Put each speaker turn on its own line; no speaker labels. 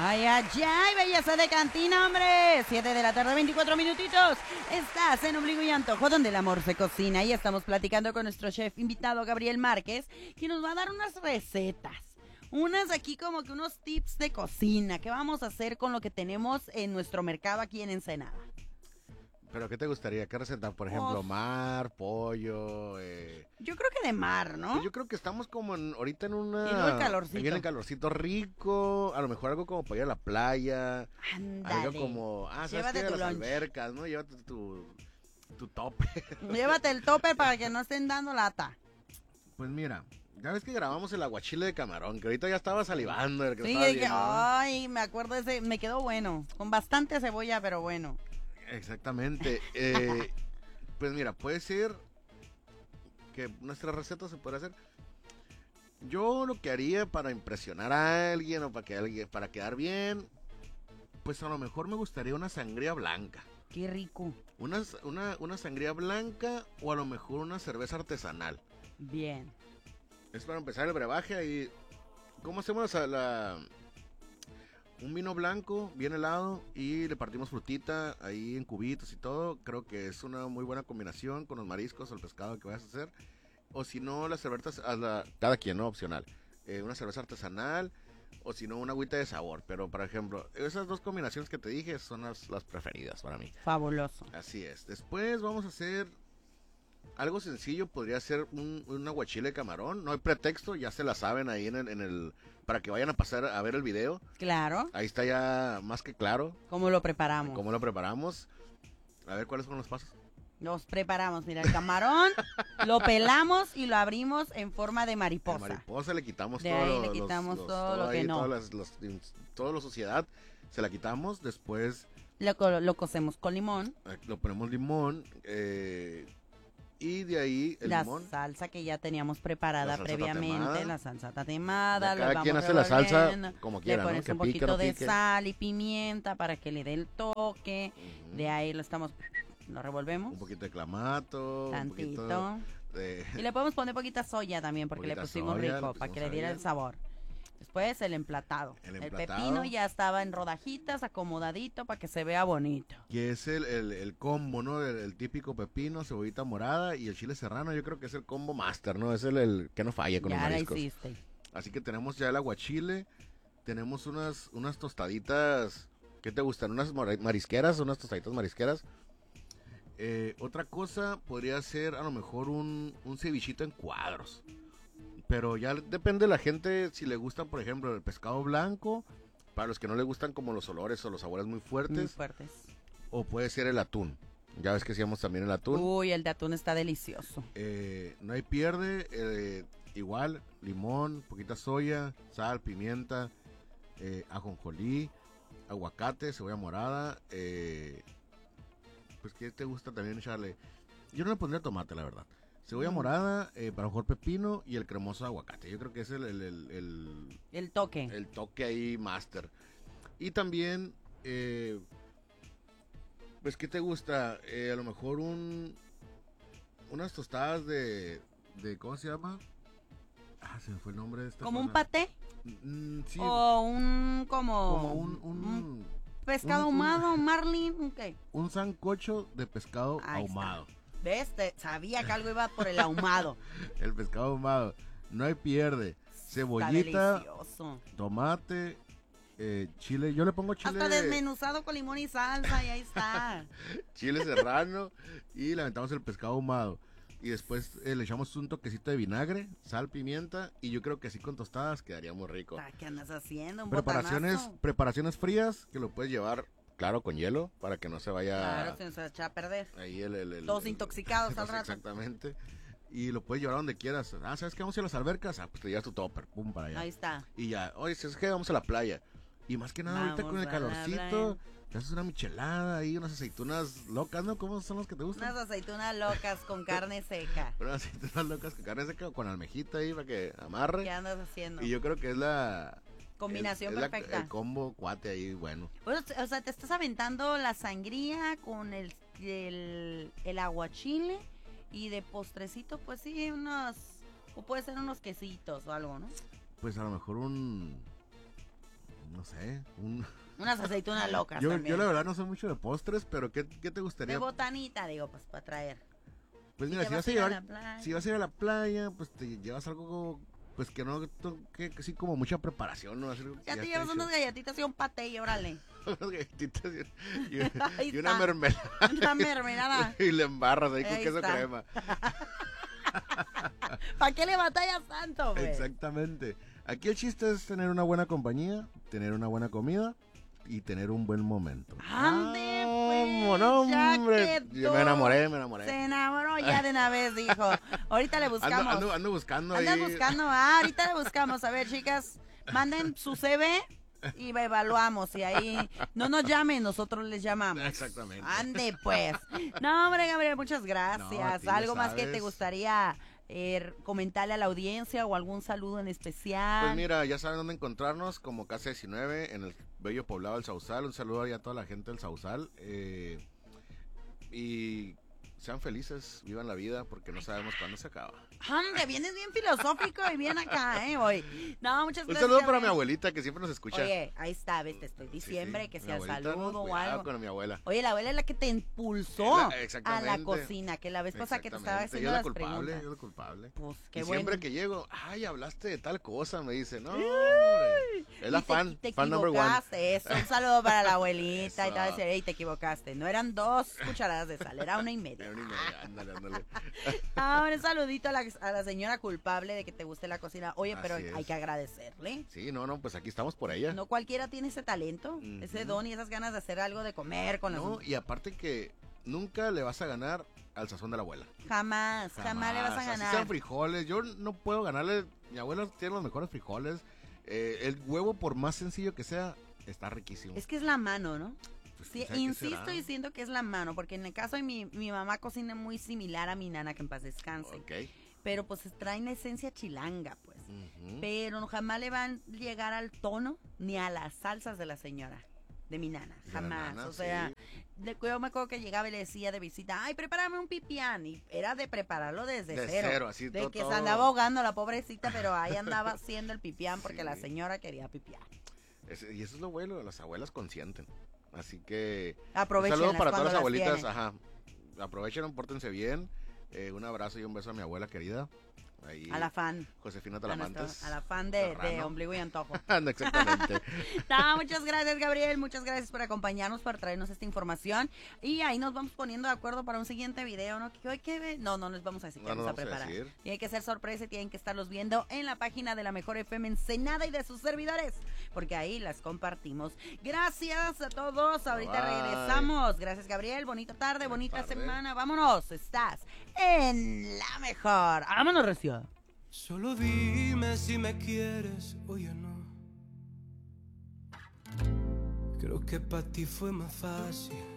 Ay, ay, ay, belleza de cantina, hombre. 7 de la tarde, 24 minutitos. Estás en Ombligo y Antojo, donde el amor se cocina. Y estamos platicando con nuestro chef invitado, Gabriel Márquez, que nos va a dar unas recetas. Unas aquí como que unos tips de cocina. ¿Qué vamos a hacer con lo que tenemos en nuestro mercado aquí en Ensenada?
¿Pero qué te gustaría? ¿Qué receta? Por ejemplo, mar, pollo.
Yo creo que de mar, ¿no?
Pues yo creo que estamos como ahorita en una.
Y luego el calorcito.
Viene el calorcito rico. A lo mejor algo como para ir a la playa.
Ándale.
Algo como. ¿Sabes
Llévate
qué?
tu
De las
lunch.
albercas, ¿no? Llévate tu tope.
Llévate el topper para que no estén dando lata.
Pues mira, ya ves que grabamos el aguachile de camarón, que ahorita ya estaba salivando. El que
Sí,
estaba
que,
viendo, ¿no?
ay, me acuerdo de ese, me quedó bueno. Con bastante cebolla, pero bueno.
Exactamente. Pues mira, puede ser que nuestra receta se puede hacer. Yo lo que haría para impresionar a alguien o para quedar bien, pues a lo mejor me gustaría una sangría blanca.
Qué rico.
Una sangría blanca o a lo mejor una cerveza artesanal.
Bien.
Es para empezar el brebaje ahí. ¿Cómo hacemos un vino blanco bien helado y le partimos frutita ahí en cubitos y todo? Creo que es una muy buena combinación con los mariscos o el pescado que vayas a hacer. O si no, las cervezas, cada quien, ¿no? Opcional. Una cerveza artesanal o si no, una agüita de sabor. Pero, por ejemplo, esas dos combinaciones que te dije son las preferidas para mí.
Fabuloso.
Así es. Después vamos a hacer algo sencillo, podría ser un aguachile de camarón. No hay pretexto, ya se la saben ahí en el para que vayan a pasar a ver el video.
Claro.
Ahí está ya más que claro
¿Cómo lo preparamos?
cómo lo preparamos. A ver, ¿cuáles son los pasos?
Los preparamos. Mira, el camarón lo pelamos y lo abrimos en forma de mariposa.
A mariposa le quitamos
De
todo
ahí le quitamos todo lo que no.
Toda la suciedad se la quitamos. Después
Lo cocemos con limón.
lo ponemos limón. Y de ahí el
La
limón.
salsa que ya teníamos preparada
La salsa
previamente,
tatemada.
la salsa tatemada, lo
Cada
vamos
quien hace la
revolviendo.
salsa como quiera,
Le
¿no?
pones
Que
un
pique,
poquito
no
de
pique.
sal y pimienta para que le dé el toque.
Ujú.
De ahí lo revolvemos
Un poquito de clamato, un
tantito.
poquito de...
Y le podemos poner poquita soya también porque le
Poquita
pusimos
soya,
rico,
le
para que le
pusimos
diera
soya.
el sabor. Después el emplatado.
El
El
emplatado.
pepino ya estaba en rodajitas, acomodadito para que se vea bonito.
Que es el combo, ¿no? El típico pepino, cebollita morada y el chile serrano. Yo creo que es el combo master, ¿no? Es el que no falla con los
Ya la
mariscos.
hiciste.
Así que tenemos ya el aguachile. Tenemos unas tostaditas. ¿Qué te gustan? ¿Unas marisqueras? ¿Unas tostaditas marisqueras? Otra cosa podría ser a lo mejor un cevichito en cuadros. Pero ya depende de la gente si le gustan, por ejemplo, el pescado blanco. Para los que no le gustan como los olores o los sabores muy
Muy
fuertes.
fuertes.
O puede ser el atún. Ya ves que hacíamos también el atún.
Uy, el de atún está delicioso.
No hay pierde. Igual, limón, poquita soya, sal, pimienta, ajonjolí, aguacate, cebolla morada. Pues, ¿qué te gusta también echarle? Yo no le pondría tomate, la verdad. Cebolla morada, para mejor pepino y el cremoso de aguacate. Yo creo que es
El toque.
el toque ahí master. Y también, pues, ¿qué te gusta? A lo mejor unas tostadas de ¿cómo se llama? Se me fue el nombre de esta
¿Como un
cosa.
paté?
Sí,
O un
como
un pescado
un-
ahumado, marlin, ¿qué?
un sancocho de pescado
Ahí está.
ahumado.
¿Ves? Sabía que algo iba por el ahumado.
El pescado ahumado. No hay pierde.
Está
Cebollita,
delicioso.
tomate, chile. Yo le pongo chile,
Hasta desmenuzado con limón y salsa y ahí está.
chile serrano y le aventamos el pescado ahumado. Y después le echamos un toquecito de vinagre, sal, pimienta. Y yo creo que así con tostadas quedaría muy rico.
¿Qué andas haciendo? ¿Un
Preparaciones,
botanazo?
preparaciones frías que lo puedes llevar, claro, con hielo para que no se vaya
Claro, se nos echa a perder.
ahí
Todos intoxicados al
pues,
rato.
exactamente. Y lo puedes llevar a donde quieras. ¿Sabes qué? Vamos a ir a las albercas. Pues te llevas tu topper, pum, para allá.
Ahí está.
Y ya, oye, ¿sabes qué? Vamos a la playa. Y más que nada, ahorita
Vamos
con el
a la
calorcito, te haces una michelada ahí, unas aceitunas locas, ¿no? ¿Cómo son las que te gustan?
Unas aceitunas locas con carne seca.
Unas aceitunas locas con carne seca o con almejita ahí para que amarre.
¿Qué andas haciendo?
Y yo creo que es la...
Combinación
es
perfecta.
el combo cuate ahí, bueno.
Bueno, o sea, te estás aventando la sangría con el aguachile y de postrecito, pues sí, o puede ser unos quesitos o algo, ¿no?
Pues a lo mejor unos sé,
Unas aceitunas locas
yo
también.
la verdad no soy mucho de postres, pero ¿qué te
De
gustaría?
botanita, digo, pues para traer.
Pues
Y
mira,
te
si
vas
vas a
a ir a
llevar,
la playa.
si vas a ir a la playa, pues te llevas algo, pues que no toque así como mucha preparación, ¿no?
Ya te
está
llevas
hecho.
unas galletitas y un paté y órale.
Unas galletitas
Ahí
y una
está.
mermelada.
Una mermelada.
Y le embarras ahí con
Ahí
queso
está.
crema.
¿Para qué le batallas tanto, güey?
Exactamente. Aquí el chiste es tener una buena compañía, tener una buena comida y tener un buen momento.
¡Ande, pues!
¡Vámonos,
Ya
hombre!
quedó.
Yo me enamoré.
Se enamoró ya de una vez, dijo. Ahorita le buscamos.
Ando buscando
Andas
ahí.
buscando. Ahorita le buscamos. A ver, chicas, manden su CV y evaluamos. Y ahí no nos llamen, nosotros les llamamos.
Exactamente.
Ande, pues. No, hombre, Gabriel, muchas
No, a
gracias.
ti, ya
¿Algo más que te
sabes.
gustaría comentarle a la audiencia o algún saludo en especial?
Pues mira, ya saben dónde encontrarnos, como Casa 19, en el bello poblado del Sausal. Un saludo ahí a toda la gente del Sausal. Y sean felices, vivan la vida, porque no sabemos cuándo se acaba.
Ande, vienes bien filosófico y bien acá, hoy. No, muchas
Un
gracias.
saludo para
Gabriel.
mi abuelita, que siempre nos escucha.
Oye, ahí está, ves, te estoy
Sí,
diciembre,
sí,
que
mi
sea
abuelita,
saludo
¿no?
o
Cuidado
algo.
con mi abuela.
Oye, la abuela es la que te impulsó a la
Exactamente.
cocina, que la vez pasada que te estaba
Exactamente.
haciendo
Yo
las
la culpable,
preguntas.
yo la culpable.
Pues qué
Y
bueno.
siempre que llego, ay, hablaste de tal cosa, me dice, no, hombre. Es
Y
la
te
fan number one.
equivocaste, eso, un saludo para la abuelita y
Eso.
tal, y te equivocaste. No eran 2 cucharadas de sal, era 1.5.
Era una y media, ándale.
Ahora un saludito a la señora culpable de que te guste la cocina. Oye, pero
Así es.
hay que agradecerle.
Sí, no, pues aquí estamos por ella.
No cualquiera tiene ese talento,
Ujú.
ese don y esas ganas de hacer algo de comer con
No,
las...
y aparte que nunca le vas a ganar al sazón de la abuela.
Jamás le vas a
Así
ganar.
sean frijoles, yo no puedo ganarle. Mi abuela tiene los mejores frijoles. El huevo, por más sencillo que sea, está riquísimo.
Es que es la mano, ¿no?
Pues,
Sí,
¿quién sabe qué
insisto
será?
diciendo que es la mano, porque en el caso de mi mamá cocina muy similar a mi nana, que en paz descanse.
Ok.
Pero pues traen la esencia chilanga, pues.
Ujú.
Pero jamás le van a llegar al tono ni a las salsas de la señora, de mi nana.
De la
Jamás.
nana,
O sea,
sí.
yo me acuerdo que llegaba y le decía de visita, ay, prepárame un pipián. Y era de prepararlo desde
De
cero.
cero, así
De
todo-
que se
todo.
andaba ahogando la pobrecita, pero ahí andaba haciendo el pipián porque
Sí.
la señora quería pipián.
Y eso es lo bueno, las abuelas consienten. Así que un
Aprovechen
saludo para todas las
las
abuelitas,
tienen.
ajá. Aprovechen, pórtense bien. Un abrazo y un beso a mi abuela querida. Ahí,
A la fan.
Josefina
A,
Talamantes.
a la fan de
Serrano.
Ombligo y Antojo.
No, exactamente.
No, muchas gracias, Gabriel. Muchas gracias por acompañarnos, por traernos esta información. Y ahí nos vamos poniendo de acuerdo para un siguiente video, ¿no? No les vamos a decir que
No nos
vamos a
vamos a
preparar.
decir.
Tiene que ser sorpresa y tienen que estarlos viendo en la página de la Mejor FM Ensenada y de sus servidores, porque ahí las compartimos. Gracias a todos. Ahorita
Bye.
regresamos. Gracias, Gabriel. Bonita tarde,
Buenas
bonita
tardes.
semana. Vámonos. Estás en la mejor. Vámonos, Recio.
Solo dime si me quieres o ya no. Creo que para ti fue más fácil